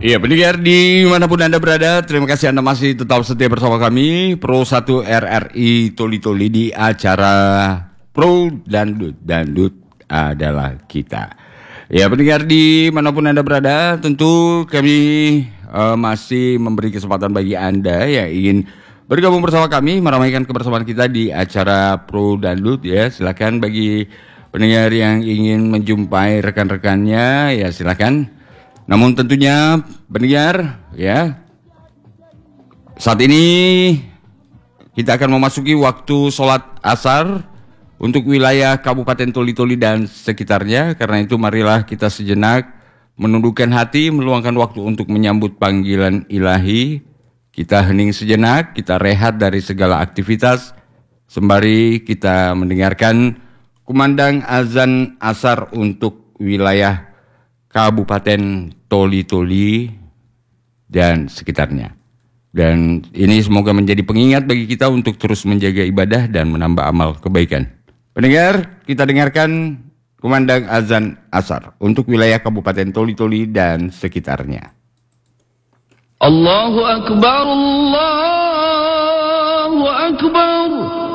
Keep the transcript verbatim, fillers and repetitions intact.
Iya, pendengar dimanapun Anda berada, terima kasih Anda masih tetap setia bersama kami Pro satu R R I Toli Toli di acara Pro Dandut, Dandut adalah kita. Ya, pendengar dimanapun Anda berada, tentu kami uh, masih memberi kesempatan bagi Anda yang ingin bergabung bersama kami, meramaikan kebersamaan kita di acara Pro Dandut. Ya, silakan bagi pendengar yang ingin menjumpai rekan-rekannya, ya silakan. Namun tentunya pendengar, ya, saat ini kita akan memasuki waktu sholat asar untuk wilayah Kabupaten Toli Toli dan sekitarnya. Karena itu marilah kita sejenak menundukkan hati, meluangkan waktu untuk menyambut panggilan ilahi. Kita hening sejenak, kita rehat dari segala aktivitas sembari kita mendengarkan kumandang azan asar untuk wilayah Kabupaten Toli Toli dan sekitarnya. Dan ini semoga menjadi pengingat bagi kita untuk terus menjaga ibadah dan menambah amal kebaikan. Pendengar, kita dengarkan kumandang azan asar untuk wilayah Kabupaten Toli Toli dan sekitarnya. Allahu Akbar, Allahu Akbar.